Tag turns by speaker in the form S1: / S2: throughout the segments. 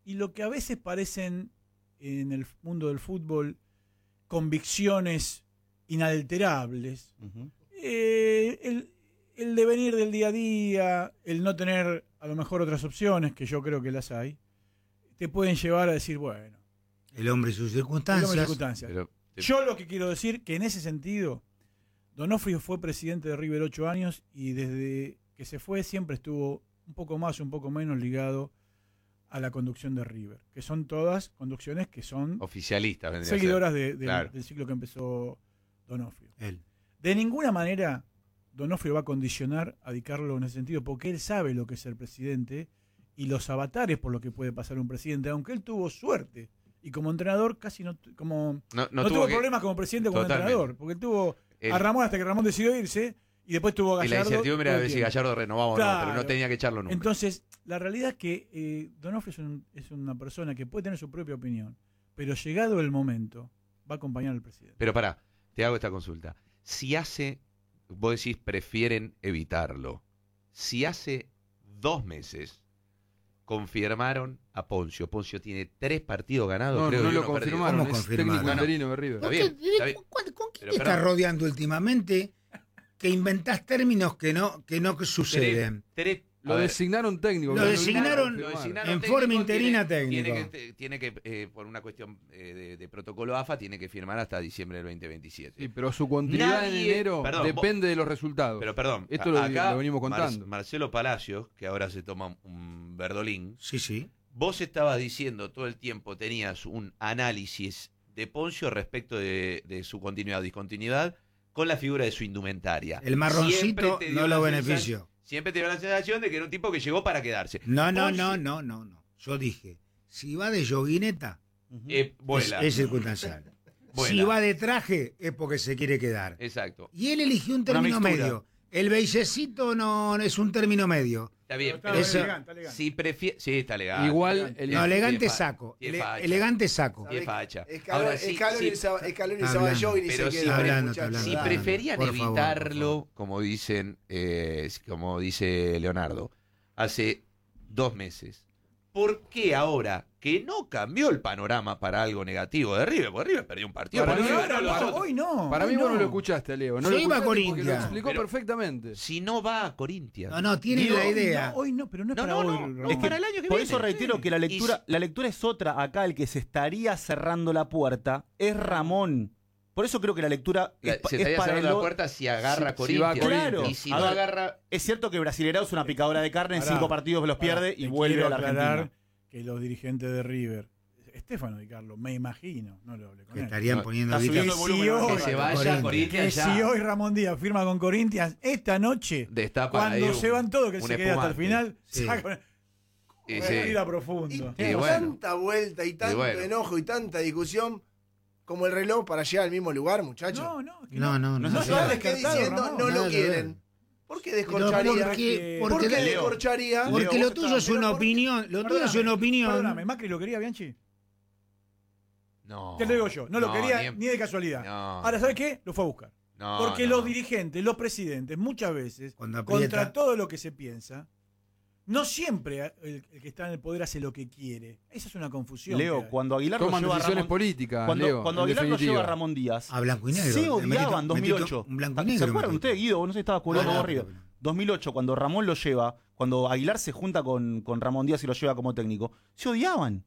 S1: y lo que a veces parecen en el mundo del fútbol convicciones inalterables, el devenir del día a día, el no tener a lo mejor otras opciones, que yo creo que las hay, te pueden llevar a decir, bueno,
S2: el hombre y sus circunstancias.
S3: Pero,
S1: yo lo que quiero decir que en ese sentido, Donofrio fue presidente de River 8 años y desde que se fue siempre estuvo un poco más, un poco menos ligado a la conducción de River, que son todas conducciones que son
S3: oficialistas, vendría a
S1: seguidoras
S3: ser. Claro.
S1: del ciclo que empezó Donofrio.
S2: Él.
S1: De ninguna manera Donofrio va a condicionar a Di Carlo en ese sentido, porque él sabe lo que es ser presidente y los avatares por lo que puede pasar un presidente, aunque él tuvo suerte y como entrenador casi no tuvo problemas como presidente, como entrenador, porque él tuvo a Ramón hasta que Ramón decidió irse y después tuvo a Gallardo.
S3: Y la incertidumbre era si Gallardo renovaba o no, pero no tenía que echarlo nunca.
S1: Entonces, la realidad es que Donofrio es una persona que puede tener su propia opinión, pero llegado el momento va a acompañar al presidente.
S3: Pero pará, te hago esta consulta. Si vos decís prefieren evitarlo, si hace 2 meses confirmaron a Poncio tiene 3 partidos ganados,
S4: no,
S3: creo
S4: no
S3: que
S4: lo
S3: uno perdido.
S4: confirmaron,
S2: ¿Cómo
S4: es
S2: confirmaron?
S4: técnico interino de River.
S3: Está bien, está bien.
S2: ¿Con quién
S3: Pero,
S2: te estás rodeando últimamente que inventás términos que no suceden?
S4: Lo designaron técnico.
S2: Lo designaron en forma interina técnico.
S3: Tiene que por una cuestión de protocolo AFA, tiene que firmar hasta diciembre del 2027.
S4: Sí, pero su continuidad en enero depende de los resultados.
S3: Pero perdón,
S4: esto
S3: acá
S4: lo venimos contando.
S3: Marcelo Palacios, que ahora se toma un verdolín.
S2: Sí.
S3: Vos estabas diciendo todo el tiempo, tenías un análisis de Poncio respecto de su continuidad o discontinuidad con la figura de su indumentaria.
S2: El marroncito no lo benefició.
S3: Siempre te dio la sensación de que era un tipo que llegó para quedarse.
S2: No. Yo dije, si va de yoguineta, es circunstancial.
S3: Vuela.
S2: Si va de traje, es porque se quiere quedar.
S3: Exacto.
S2: Y él eligió un término medio. El bellecito no es un término medio.
S3: Está bien,
S1: Está
S3: pero
S1: elegante.
S3: si prefiere, sí, está elegante.
S4: Igual
S2: elegante saco. Elegante saco.
S3: Tiene facha.
S5: Escalón y Saballó y
S3: pero
S5: se
S3: si,
S5: queda.
S2: hablando,
S3: si
S2: hablando.
S3: preferían
S2: Por favor,
S3: evitarlo, como dicen, como dice Leonardo, hace 2 meses, ¿por qué ahora que no cambió el panorama para algo negativo de River? Porque River perdió un partido.
S4: Para mí,
S1: Hoy no.
S4: Para
S1: hoy
S4: mí
S1: no.
S4: vos no lo escuchaste, Leo. No
S2: Yo
S4: lo
S2: iba a
S4: escuchaste porque
S2: Corinthians.
S4: lo explicó
S3: Pero-
S4: perfectamente.
S3: Si no va a Corinthians.
S2: No, tiene la idea.
S1: Hoy no, pero no es
S3: No,
S1: para
S3: no,
S1: hoy.
S3: no,
S1: Ramón.
S3: no, es para el año que
S6: Por
S3: viene.
S6: eso reitero que la lectura es otra. Acá el que se estaría cerrando la puerta es Ramón. Por eso creo que la lectura
S3: Se
S6: es
S3: estaría
S6: para
S3: cerrando
S6: el
S3: la puerta si agarra
S4: si va a
S3: Corinthians.
S6: Claro.
S3: Y si
S6: A
S3: no
S6: ver,
S3: agarra.
S6: Es cierto que Brasileirao es una picadora de carne, en
S1: Pará,
S6: 5 partidos los pierde y
S1: Te
S6: vuelve
S1: quiero
S6: a la
S1: aclarar
S6: Argentina.
S1: que los dirigentes de River, Estefano Di Carlo, me imagino, no lo hablé con
S2: Que
S1: él.
S2: estarían
S3: No,
S2: poniendo
S6: está
S2: guita.
S6: subiendo el volumen ahora.
S3: Que se vaya a
S2: Corinthians.
S3: Corinthians
S1: Que
S3: ya.
S1: si hoy Ramón Díaz firma con Corinthians esta noche,
S3: Destapa ahí
S1: cuando se van todos, que él
S3: un
S1: se quede hasta el
S3: espumante.
S1: final,
S2: Sí.
S1: saca
S3: Y
S1: una
S3: sí.
S1: herida profunda.
S3: Y bueno.
S5: Tanta vuelta y tanto
S3: bueno.
S5: enojo y tanta discusión como el reloj para llegar al mismo lugar, muchachos.
S1: No, es que
S2: No.
S1: No
S5: Yo
S1: está
S5: les estoy
S1: descartado,
S5: diciendo,
S1: Ramón.
S5: no
S2: Nada
S5: lo
S2: que
S5: quieren. ¿Por qué descorcharía?
S2: ¿Por qué?
S5: ¿Por qué
S2: Leo,
S5: descorcharía?
S2: Porque
S1: Leo,
S2: lo
S1: vos
S2: tuyo es una opinión. Lo tuyo es una opinión.
S1: Perdóname, ¿Macri lo quería, Bianchi?
S3: No.
S1: Te lo digo yo, no lo quería
S3: en-
S1: ni de casualidad.
S3: No.
S1: Ahora, ¿sabes qué? Lo fue a buscar.
S3: No,
S1: Porque
S3: no.
S1: los dirigentes, los presidentes, muchas veces,
S2: Cuando aprieta.
S1: contra todo lo que se piensa, no siempre el que está en el poder hace lo que quiere. Esa es una confusión. que
S6: Leo,
S1: hay.
S6: cuando Aguilar lo
S4: Toman
S6: lleva a
S4: decisiones
S6: Ramón,
S4: políticas,
S6: cuando
S4: Leo.
S6: cuando
S4: en
S6: Aguilar lo
S4: definitiva.
S6: lleva a Ramón Díaz,
S2: A blanco y negro.
S6: se odiaban en
S2: Metito
S6: 2008.
S2: un blanco y
S6: ¿Se
S2: negro.
S6: acuerdan ustedes, Guido? Vos no sé si estabas cubriendo
S2: No,
S6: corrido.
S2: pero-
S6: 2008, cuando Ramón lo lleva, cuando Aguilar se junta con Ramón Díaz y lo lleva como técnico, se odiaban.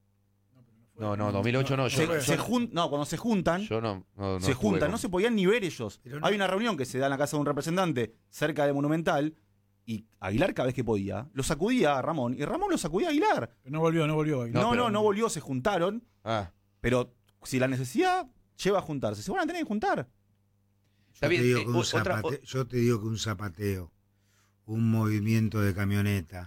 S3: No, 2008 no.
S6: Cuando se juntan,
S3: Yo no
S6: se
S3: estuve
S6: juntan,
S3: con-
S6: no se podían ni ver ellos.
S2: Pero no-
S6: Hay una reunión que se da en la casa de un representante cerca de Monumental y Aguilar cada vez que podía lo sacudía a Ramón y Ramón lo sacudía a Aguilar.
S1: Pero no volvió. Aguilar.
S6: No volvió, se juntaron,
S3: Ah,
S6: pero si la necesidad lleva a juntarse, se van a tener que juntar.
S3: está bien.
S2: Yo te digo que un zapateo, un movimiento de camioneta,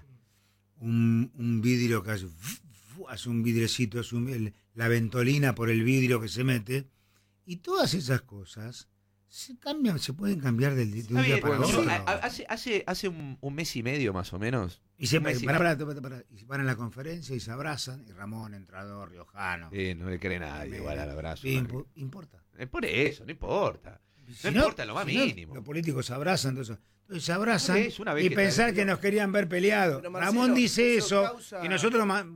S2: un vidrio que hace un vidrecito, la ventolina por el vidrio que se mete, y todas esas cosas se pueden cambiar de un
S3: Está
S2: día
S3: bien,
S2: para
S3: yo-
S2: otro.
S3: hace un mes y medio más o menos.
S2: Y se
S3: un mes y-
S2: pará, y van a la conferencia y se abrazan, y Ramón, entrador, riojano.
S3: No le cree nadie igual al abrazo.
S2: Sí, importa.
S3: Por eso, no importa.
S2: Si
S3: No importa lo más
S2: si no,
S3: mínimo.
S2: los políticos se abrazan, entonces se abrazan
S3: Por eso, una vez
S2: y
S3: que
S2: pensar
S3: está-
S2: que nos querían ver peleados.
S5: Pero, Marcelo,
S2: Ramón dice
S5: eso
S2: eso
S5: causa-
S2: y nosotros